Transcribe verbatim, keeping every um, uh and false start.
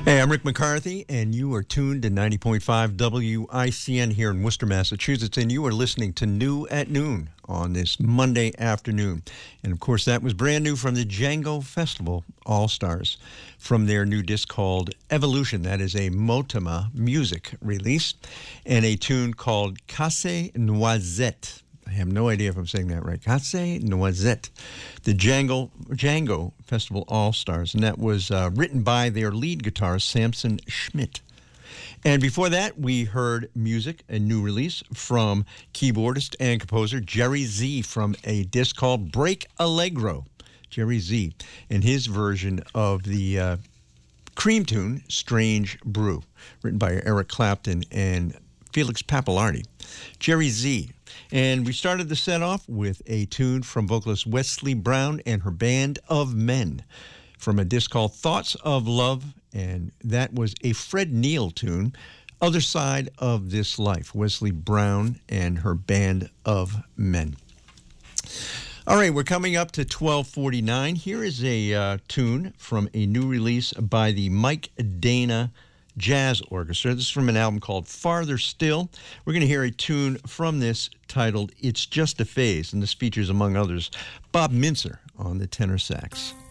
Hey, I'm Rick McCarthy, and you are tuned to ninety point five W I C N here in Worcester, Massachusetts, and you are listening to New at Noon on this Monday afternoon. And, of course, that was brand new from the Django Festival All-Stars from their new disc called Evolution. That is a Motema music release, and a tune called Casse Noisette. I have no idea if I'm saying that right. Casse Noisette, the Django, Django Festival All-Stars, and that was uh, written by their lead guitarist, Samson Schmidt. And before that, we heard music, a new release from keyboardist and composer Jerry Z from a disc called Break Allegro. Jerry Z and his version of the uh, Cream tune, Strange Brew, written by Eric Clapton and Felix Pappalardi. Jerry Z. And we started the set off with a tune from vocalist Wesley Brown and her Band of Men from a disc called Thoughts of Love, and that was a Fred Neil tune, Other Side of This Life, Wesley Brown and her Band of Men. All right, we're coming up to twelve forty-nine. Here is a uh, tune from a new release by the Mike Dana Jazz Orchestra. This is from an album called Farther Still. We're going to hear a tune from this titled It's Just a Phase, and this features, among others, Bob Mintzer on the tenor sax.